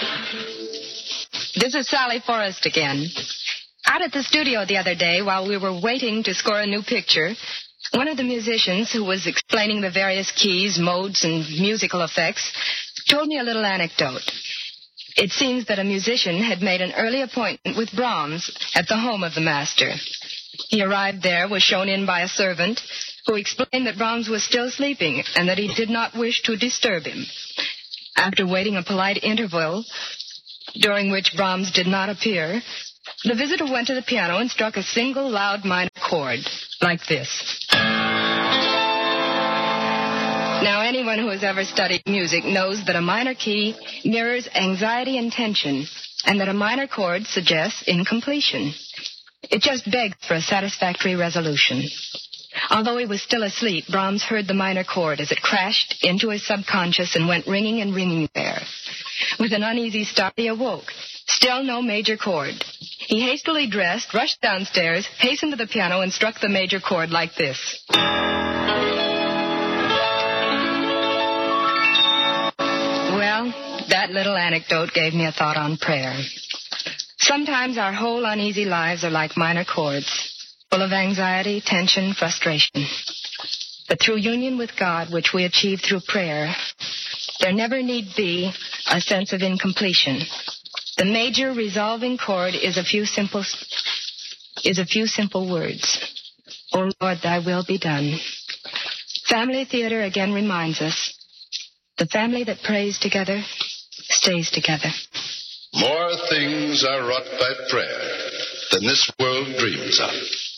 This is Sally Forrest again. Out at the studio the other day, while we were waiting to score a new picture, one of the musicians who was explaining the various keys, modes, and musical effects told me a little anecdote. It seems that a musician had made an early appointment with Brahms at the home of the master. He arrived there, was shown in by a servant, who explained that Brahms was still sleeping and that he did not wish to disturb him. After waiting a polite interval, during which Brahms did not appear, the visitor went to the piano and struck a single loud minor chord, like this. Now, anyone who has ever studied music knows that a minor key mirrors anxiety and tension, and that a minor chord suggests incompletion. It just begs for a satisfactory resolution. Although he was still asleep, Brahms heard the minor chord as it crashed into his subconscious and went ringing and ringing there. With an uneasy start, he awoke. Still no major chord. He hastily dressed, rushed downstairs, hastened to the piano, and struck the major chord like this. Well, that little anecdote gave me a thought on prayer. Sometimes our whole uneasy lives are like minor chords, full of anxiety, tension, frustration. But through union with God, which we achieve through prayer, there never need be a sense of incompletion. The major resolving chord is a few simple words. O Lord, thy will be done. Family Theater again reminds us, the family that prays together stays together. More things are wrought by prayer than this world dreams of.